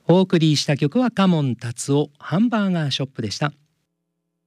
お送りした曲はカモン達夫ハンバーガーショップでした。